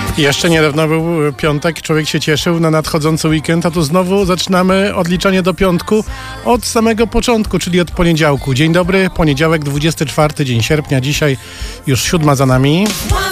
Jeszcze niedawno był piątek, człowiek się cieszył na nadchodzący weekend, a tu znowu zaczynamy odliczanie do piątku od samego początku, czyli od poniedziałku. Dzień dobry, poniedziałek, 24 dzień sierpnia, dzisiaj już 7 za nami.